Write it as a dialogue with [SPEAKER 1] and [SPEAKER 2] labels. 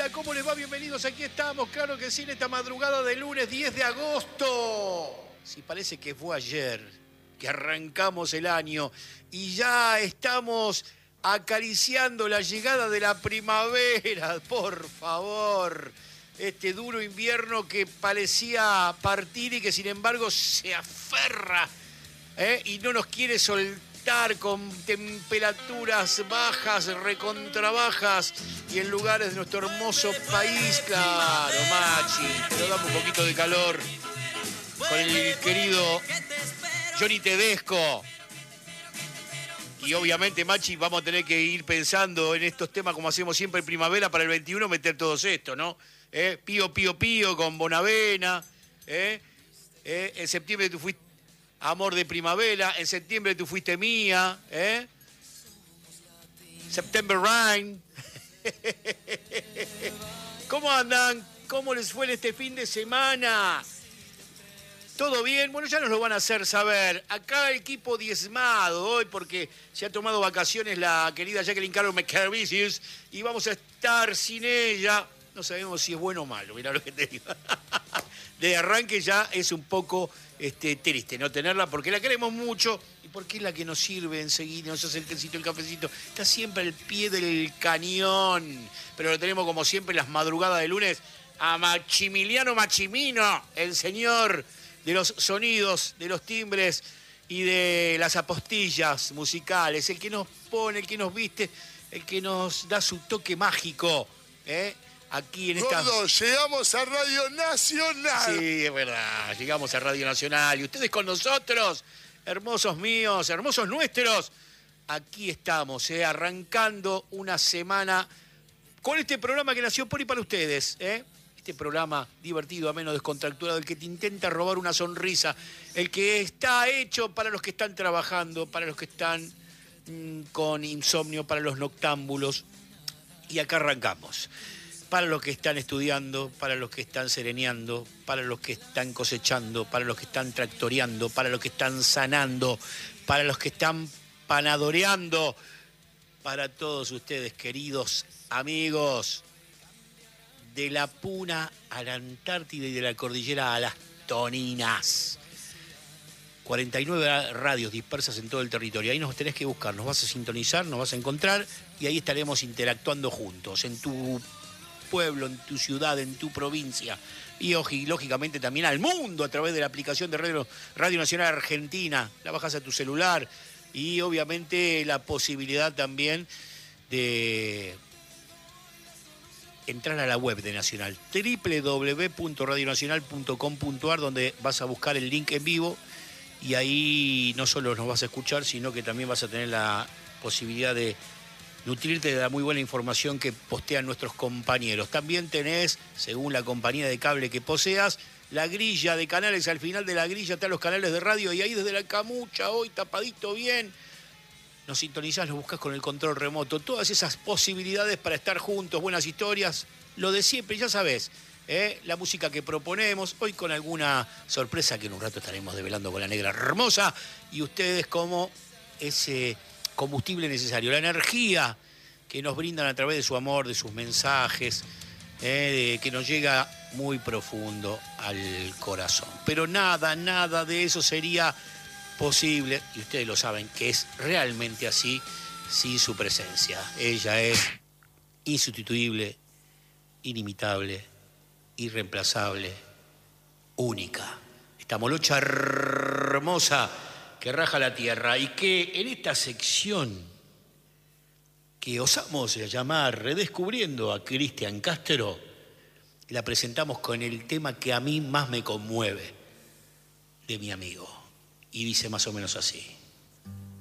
[SPEAKER 1] hola, ¿cómo les va? Bienvenidos, aquí estamos, claro que sí, en esta madrugada de lunes 10 de agosto. Sí, parece que fue ayer que arrancamos el año y ya estamos acariciando la llegada de la primavera, por favor. Este duro invierno que parecía partir y que sin embargo se aferra y no nos quiere soltar con temperaturas bajas, recontrabajas y en lugares de nuestro hermoso país. Claro, Machi, pero dame un poquito de calor con el querido Johnny Tedesco. Y obviamente, Machi, vamos a tener que ir pensando en estos temas como hacemos siempre en primavera para el 21, meter todos estos, ¿no? Pío, pío, pío con Bonavena. En septiembre tú fuiste amor de primavera. En septiembre tú fuiste mía. September Rain. ¿Cómo andan? ¿Cómo les fue en este fin de semana? ¿Todo bien? Bueno, ya nos lo van a hacer saber. Acá el equipo diezmado hoy porque se ha tomado vacaciones la querida Jacqueline Carol McCarvicius y vamos a estar sin ella. No sabemos si es bueno o malo, mirá lo que te digo. De arranque ya es un poco triste no tenerla porque la queremos mucho y porque es la que nos sirve enseguida, nos hace el tecito, el cafecito. Está siempre al pie del cañón. Pero lo tenemos como siempre las madrugadas de lunes a Maximiliano Machimino, el señor de los sonidos, de los timbres y de las apostillas musicales, el que nos pone, el que nos viste, el que nos da su toque mágico, aquí en esta...
[SPEAKER 2] Gordo, llegamos a Radio Nacional.
[SPEAKER 1] Sí, es verdad, llegamos a Radio Nacional y ustedes con nosotros, hermosos míos, hermosos nuestros, aquí estamos, arrancando una semana con este programa que nació por y para ustedes, Este programa divertido, ameno, descontracturado, el que te intenta robar una sonrisa, el que está hecho para los que están trabajando, para los que están con insomnio, para los noctámbulos. Y acá arrancamos. Para los que están estudiando, para los que están sereneando, para los que están cosechando, para los que están tractoreando, para los que están sanando, para los que están panadoreando, para todos ustedes, queridos amigos. De la Puna a la Antártida y de la cordillera a las Toninas. 49 radios dispersas en todo el territorio. Ahí nos tenés que buscar, nos vas a sintonizar, nos vas a encontrar y ahí estaremos interactuando juntos, en tu pueblo, en tu ciudad, en tu provincia. Y lógicamente también al mundo a través de la aplicación de Radio Nacional Argentina. La bajas a tu celular y obviamente la posibilidad también de entrar a la web de Nacional, www.radionacional.com.ar, donde vas a buscar el link en vivo y ahí no solo nos vas a escuchar, sino que también vas a tener la posibilidad de nutrirte de la muy buena información que postean nuestros compañeros. También tenés, según la compañía de cable que poseas, la grilla de canales. Al final de la grilla están los canales de radio y ahí desde la camucha, hoy tapadito bien, nos sintonizás, nos buscas con el control remoto. Todas esas posibilidades para estar juntos, buenas historias, lo de siempre, ya sabés, la música que proponemos, hoy con alguna sorpresa que en un rato estaremos develando con la negra hermosa, y ustedes como ese combustible necesario, la energía que nos brindan a través de su amor, de sus mensajes, que nos llega muy profundo al corazón. Pero nada de eso sería posible, y ustedes lo saben, que es realmente así, sin su presencia. Ella es insustituible, inimitable, irreemplazable, única. Esta molocha hermosa que raja la tierra y que en esta sección que osamos llamar Redescubriendo a Cristian Castro, la presentamos con el tema que a mí más me conmueve de mi amigo. Y dice más o menos así.